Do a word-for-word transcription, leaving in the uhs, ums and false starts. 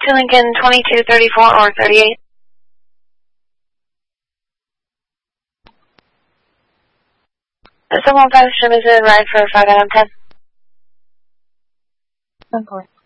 to Lincoln twenty-two thirty-four or thirty-eight. Someone five services ride for five out of ten. ten four.